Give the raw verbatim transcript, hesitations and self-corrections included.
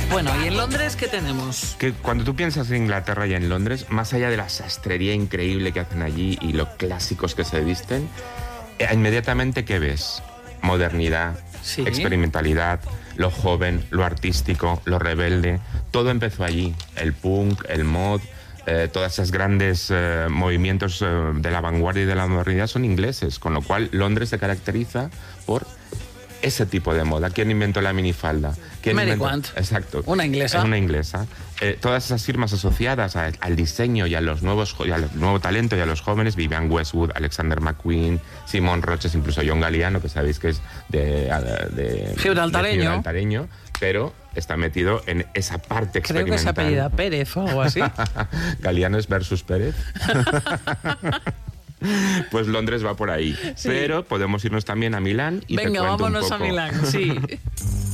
Bueno, ¿y en Londres qué tenemos? Que cuando tú piensas en Inglaterra y en Londres, más allá de la sastrería increíble que hacen allí y lo clásicos que se visten, eh, inmediatamente ¿qué ves? Modernidad, Sí. experimentalidad, lo joven, lo artístico, lo rebelde. Todo empezó allí. El punk, el mod, eh, todos esos grandes eh, movimientos eh, de la vanguardia y de la modernidad son ingleses, con lo cual Londres se caracteriza por ese tipo de moda. ¿Quién inventó la minifalda? ¿Quién Mary inventó? Quant. Exacto. Una inglesa. Una inglesa. Eh, todas esas firmas asociadas a- al diseño y a los nuevos jo- y al nuevo talento y a los jóvenes, Vivienne Westwood, Alexander McQueen, Simon Roches, incluso John Galliano, que sabéis que es de, de, Gibraltareño. de gibraltareño, pero está metido en esa parte Creo que se experimental. apellida Pérez o algo así. Galliano es versus Pérez. Pues Londres va por ahí. Sí. Pero podemos irnos también a Milán y te Venga, cuento un vámonos a poco. Milán, sí.